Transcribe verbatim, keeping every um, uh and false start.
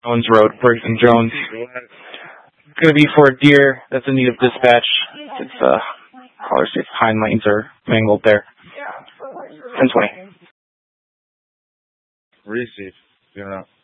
Jones Road, Briggs Jones. Going to be for a deer that's in need of dispatch. It's uh, caller safe hind lanes are mangled there. ten twenty. Receive. You know.